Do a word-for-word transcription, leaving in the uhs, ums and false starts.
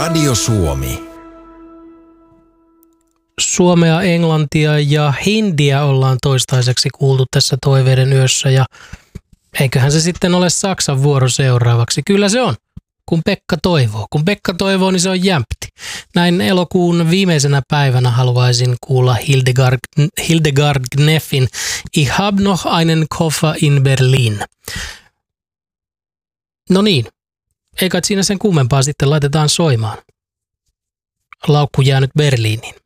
Radio Suomi. Suomea, englantia ja hindiä ollaan toistaiseksi kuultu tässä toiveiden yössä ja eiköhän se sitten ole Saksan vuoro seuraavaksi. Kyllä se on, kun Pekka toivoo. Kun Pekka toivoo, niin se on jämpti. Näin elokuun viimeisenä päivänä haluaisin kuulla Hildegard, Hildegard Kneffin Ich hab noch einen Koffer in Berlin. No niin, eikä siinä sen kummempaa sitten laitetaan soimaan. Laukku jäänyt Berliiniin.